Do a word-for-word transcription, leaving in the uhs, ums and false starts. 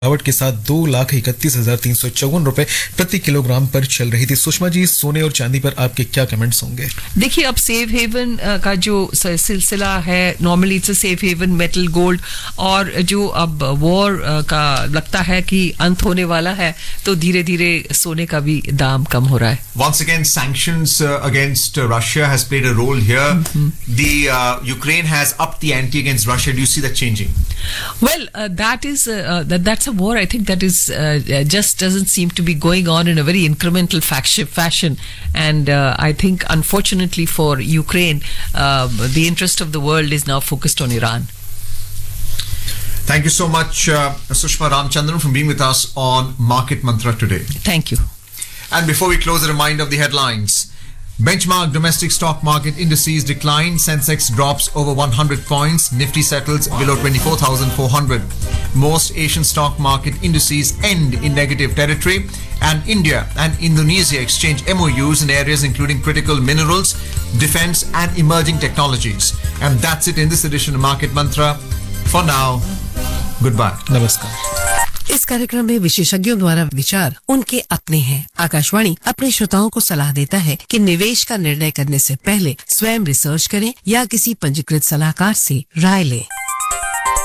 गिरावट के साथ दो लाख इकतीस हजार तीन सौ चौवन रुपए प्रति किलोग्राम पर चल रही थी। सुषमा जी, सोने और चांदी पर आपके क्या कमेंट्स होंगे? देखिए, अब सेफ हेवन का जो सिलसिला है, normally it's a safe haven metal gold, और जो अब वॉर का लगता है कि अंत होने वाला है, तो धीरे धीरे सोने का भी दाम कम हो रहा है। Once again, sanctions uh, against uh, Russia has played a role here. Mm-hmm. The uh, Ukraine has upped the ante against Russia. Do you see that changing? Well, uh, that is uh, that that's a war. I think that is uh, just doesn't seem to be going on in a very incremental faction, fashion, and uh, I think, unfortunately for Ukraine, uh, the interest of the world is now focused on Iran. Thank you so much, uh, Sushma Ramchandran, for being with us on Market Mantra today. Thank you. And before we close, a reminder of the headlines. Benchmark domestic stock market indices decline. Sensex drops over one hundred points. Nifty settles below twenty-four thousand four hundred. Most Asian stock market indices end in negative territory. And India and Indonesia exchange M O Us in areas including critical minerals, defense and emerging technologies. And that's it in this edition of Market Mantra. For now, goodbye. नमस्कार। इस कार्यक्रम में विशेषज्ञों द्वारा विचार उनके अपने हैं। आकाशवाणी अपने श्रोताओं को सलाह देता है कि निवेश का निर्णय करने से पहले स्वयं रिसर्च करें या किसी पंजीकृत सलाहकार से राय लें।